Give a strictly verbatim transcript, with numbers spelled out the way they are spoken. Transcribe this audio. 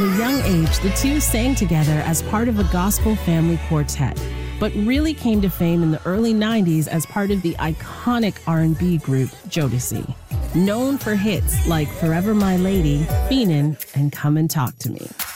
At a young age, the two sang together as part of a gospel family quartet, but really came to fame in the early nineties as part of the iconic R and B group Jodeci, known for hits like Forever My Lady, Feenin', and Come and Talk to Me.